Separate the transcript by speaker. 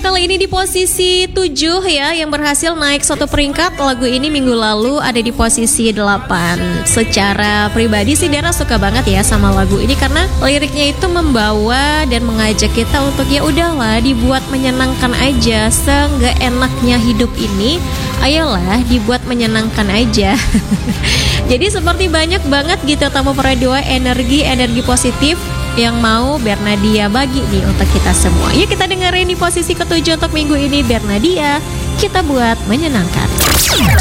Speaker 1: kali ini di posisi 7 ya, yang berhasil naik 1 peringkat. Lagu ini minggu lalu ada di posisi 8. Secara pribadi sih Dara suka banget ya sama lagu ini, karena liriknya itu membawa dan mengajak kita untuk ya udahlah dibuat menyenangkan aja. Seenggak enaknya hidup ini, ayolah dibuat menyenangkan aja. Jadi seperti banyak banget gitu tamu radio energi positif yang mau Bernadia bagi nih untuk kita semua. Yuk kita dengerin di posisi ke-7 untuk minggu ini, Bernadia, Kita Buat Menyenangkan.